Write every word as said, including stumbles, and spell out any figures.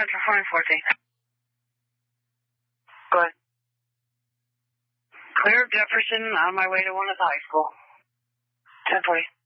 Central four fourteen. Go ahead. Clear of Jefferson, on my way to one at the high school. ten forty.